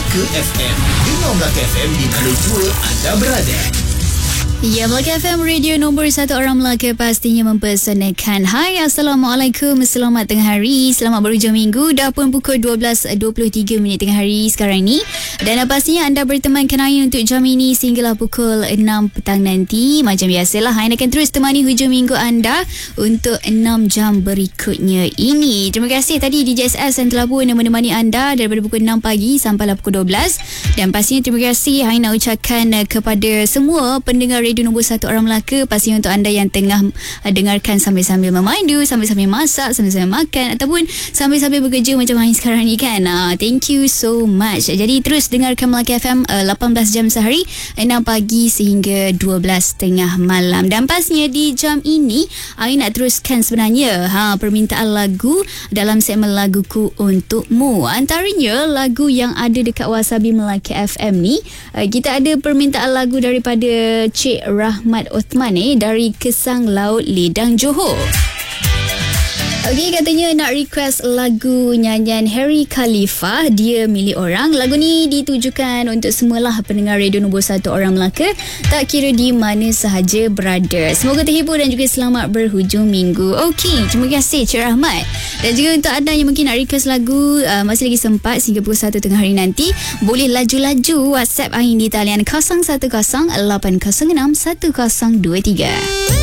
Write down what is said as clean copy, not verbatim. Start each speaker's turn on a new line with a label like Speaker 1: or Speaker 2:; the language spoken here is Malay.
Speaker 1: Melaka FM. Dengar Melaka FM di mana jua anda berada.
Speaker 2: Ya, Melaka FM, radio nombor 1 orang Melaka, pastinya mempersanakan. Hai, Assalamualaikum, selamat tengah hari, selamat berhujung minggu. Dah pun pukul 12.23 tengah hari sekarang ni. Dan pastinya anda berteman kenanya untuk jam ini sehinggalah pukul 6 petang nanti. Macam biasalah, Ain akan terus temani hujung minggu anda untuk 6 jam berikutnya ini. Terima kasih tadi DJ SS yang telah pun menemani anda daripada pukul 6 pagi sampailah pukul 12. Dan pastinya terima kasih Ain nak ucapkan kepada semua pendengar radio nombor 1 orang Melaka, pastinya untuk anda yang tengah dengarkan sambil-sambil memandu, sambil-sambil masak, sambil-sambil makan ataupun sambil-sambil bekerja macam Ain sekarang ni kan. Thank you so much. Jadi terus dengarkan Melaka FM 18 jam sehari, 6 pagi sehingga 12 tengah malam. Dan pastinya di jam ini Ain nak teruskan sebenarnya permintaan lagu dalam segmen Laguku Untukmu. Antaranya lagu yang ada dekat Wasabi Melaka FM ni, kita ada permintaan lagu daripada Cik Rahmat Othman dari Kesang Laut Ledang Johor. Okey, katanya nak request lagu nyanyian Harry Khalifa, Dia Milik Orang. Lagu ni ditujukan untuk semualah pendengar radio nombor 1 orang Melaka, tak kira di mana sahaja berada. Semoga terhibur dan juga selamat berhujung minggu. Okey, terima kasih Cik Rahmat. Dan juga untuk anda yang mungkin nak request lagu, masih lagi sempat sehingga pukul 1 tengah hari nanti. Boleh laju-laju WhatsApp Ain di talian 0108061023.